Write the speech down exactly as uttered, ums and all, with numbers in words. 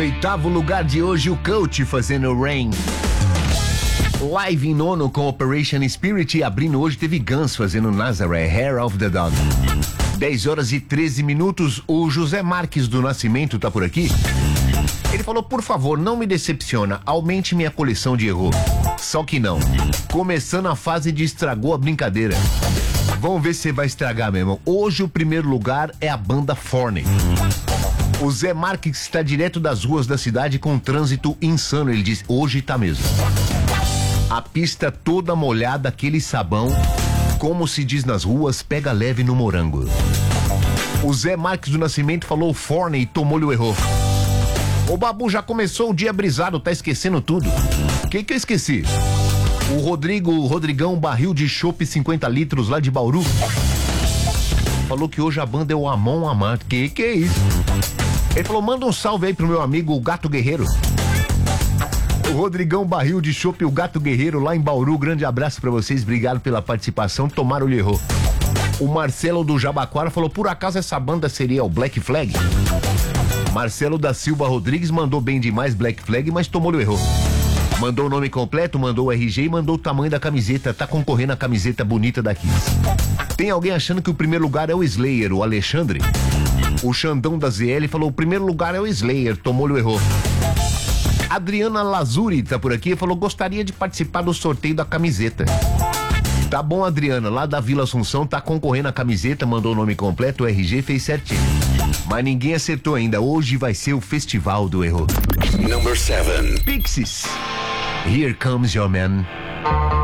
Oitavo lugar de hoje, o Coach fazendo Rain. Live em nono com Operation Spirit e abrindo hoje teve Guns fazendo Nazareth, Hair of the Dog. dez horas e treze minutos, o José Marques do Nascimento tá por aqui. Ele falou, por favor, não me decepciona, aumente minha coleção de erro. Só que não. Começando a fase de estragou a brincadeira. Vamos ver se você vai estragar mesmo. Hoje o primeiro lugar é a banda Forney. O Zé Marques está direto das ruas da cidade com um trânsito insano. Ele diz, hoje tá mesmo. A pista toda molhada, aquele sabão, como se diz nas ruas, pega leve no morango. O Zé Marques do Nascimento falou Forney e tomou-lhe o erro. O Babu já começou o dia brisado, tá esquecendo tudo. O que que eu esqueci? O Rodrigo, o Rodrigão, barril de chopp cinquenta litros lá de Bauru, falou que hoje a banda é o Amon Amarth. Que que é isso? Ele falou, manda um salve aí pro meu amigo o Gato Guerreiro. O Rodrigão Barril de Chopp, o Gato Guerreiro lá em Bauru, grande abraço pra vocês, obrigado pela participação, tomaram o erro. O Marcelo do Jabaquara falou, por acaso essa banda seria o Black Flag? Marcelo da Silva Rodrigues mandou bem demais Black Flag, mas tomou o erro. Mandou o nome completo, mandou o R G e mandou o tamanho da camiseta, tá concorrendo a camiseta bonita daqui. Tem alguém achando que o primeiro lugar é o Slayer, o Alexandre? O Xandão da Z L falou, o primeiro lugar é o Slayer, tomou-lhe o erro. Adriana Lazuri tá por aqui e falou, gostaria de participar do sorteio da camiseta. Tá bom, Adriana, lá da Vila Assunção, tá concorrendo a camiseta, mandou o nome completo, o R G fez certinho. Mas ninguém acertou ainda, hoje vai ser o Festival do Erro. Number seven. Pixies, Here Comes Your Man.